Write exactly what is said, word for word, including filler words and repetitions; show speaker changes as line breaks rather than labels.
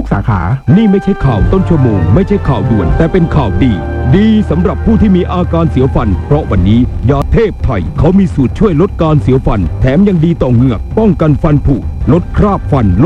ทุกสาขา
นี่ไม่ใช่ข่าวต้นชั่วโมงไม่ใช่ข่าวด่วนแต่เป็นข่าวดี ดีสำหรับผู้ที่มีอาการเสียวฟันเพราะวันนี้ยาเทพไทยเขามีสูตรช่วยลดการเสียวฟันแถมยังดีต่อเหงือกป้องกันฟันผุลดคราบฟัน